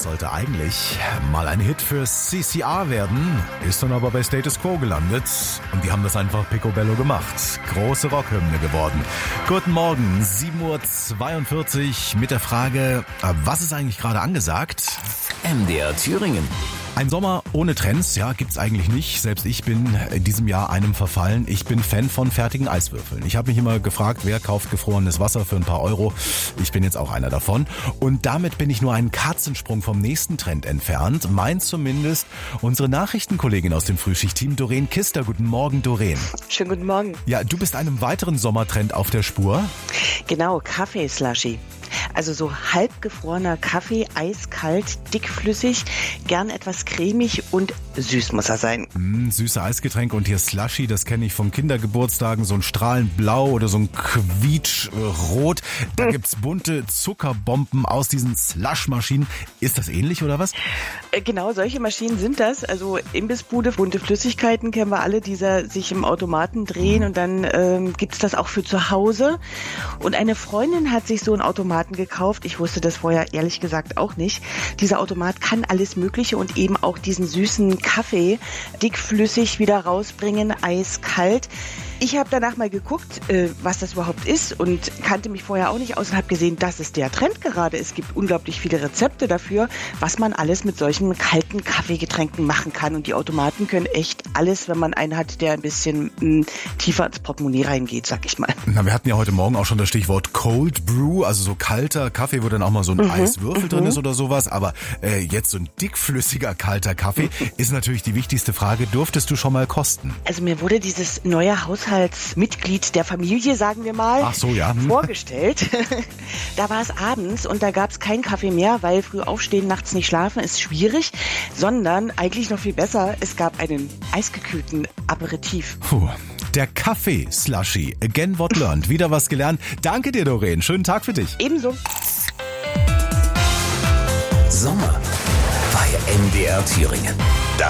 Das sollte eigentlich mal ein Hit für CCR werden, ist dann aber bei Status Quo gelandet und die haben das einfach picobello gemacht. Große Rockhymne geworden. Guten Morgen, 7:42 Uhr mit der Frage, was ist eigentlich gerade angesagt? MDR Thüringen. Ein Sommer ohne Trends, ja, gibt's eigentlich nicht. Selbst ich bin in diesem Jahr einem verfallen. Ich bin Fan von fertigen Eiswürfeln. Ich habe mich immer gefragt, wer kauft gefrorenes Wasser für ein paar Euro. Ich bin jetzt auch einer davon. Und damit bin ich nur einen Katzensprung vom nächsten Trend entfernt. Meint zumindest unsere Nachrichtenkollegin aus dem Frühschichtteam, Doreen Kister. Guten Morgen, Doreen. Schönen guten Morgen. Ja, du bist einem weiteren Sommertrend auf der Spur. Genau, Kaffee-Slushy. Also so halbgefrorener Kaffee, eiskalt, dickflüssig, gern etwas cremig und süß muss er sein. Süße Eisgetränke und hier Slushy, das kenne ich von Kindergeburtstagen, so ein strahlend blau oder so ein quietschrot. Da gibt's bunte Zuckerbomben aus diesen Slushmaschinen. Ist das ähnlich oder was? Genau, solche Maschinen sind das. Also Imbissbude, bunte Flüssigkeiten kennen wir alle, die sich im Automaten drehen und dann gibt's das auch für zu Hause. Und eine Freundin hat sich so einen Automaten gekauft. Ich wusste das vorher ehrlich gesagt auch nicht. Dieser Automat kann alles Mögliche und eben auch diesen süßen Kaffee dickflüssig wieder rausbringen, eiskalt. Ich habe danach mal geguckt, was das überhaupt ist und kannte mich vorher auch nicht aus und habe gesehen, das ist der Trend gerade. Es gibt unglaublich viele Rezepte dafür, was man alles mit solchen kalten Kaffeegetränken machen kann. Und die Automaten können echt alles, wenn man einen hat, der ein bisschen tiefer ins Portemonnaie reingeht, sag ich mal. Na, wir hatten ja heute Morgen auch schon das Stichwort Cold Brew, also so kalter Kaffee, wo dann auch mal so ein Eiswürfel drin ist oder sowas. Aber jetzt so ein dickflüssiger kalter Kaffee ist natürlich die wichtigste Frage. Durftest du schon mal kosten? Also mir wurde dieses neue Haushaltsmitglied der Familie, sagen wir mal, ach so, ja, vorgestellt. Da war es abends und da gab es keinen Kaffee mehr, weil früh aufstehen, nachts nicht schlafen ist schwierig, sondern eigentlich noch viel besser, es gab einen eisgekühlten Aperitif. Puh. Der Kaffee-Slushy. Again what learned. Wieder was gelernt. Danke dir, Doreen. Schönen Tag für dich. Ebenso. Sommer bei MDR Thüringen.